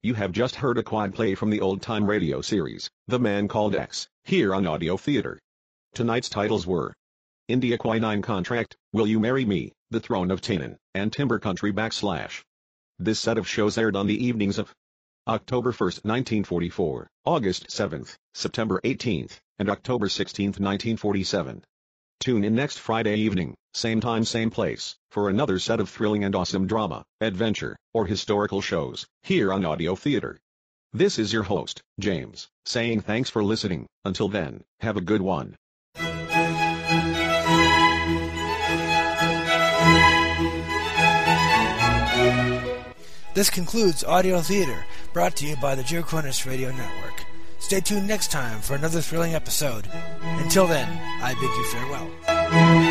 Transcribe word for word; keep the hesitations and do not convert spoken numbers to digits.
You have just heard a quad play from the old-time radio series, The Man Called X, here on Audio Theater. Tonight's titles were India Quinine Contract, Will You Marry Me, The Throne of Tanaan, and Timber Country Backslash. This set of shows aired on the evenings of October first, nineteen forty-four, August seventh, September eighteenth, and October sixteenth, nineteen forty-seven. Tune in next Friday evening, same time same place, for another set of thrilling and awesome drama, adventure, or historical shows, here on Audio Theater. This is your host, James, saying thanks for listening. Until then, have a good one. This concludes Audio Theater, brought to you by the Joe Cornish Radio Network. Stay tuned next time for another thrilling episode. Until then, I bid you farewell.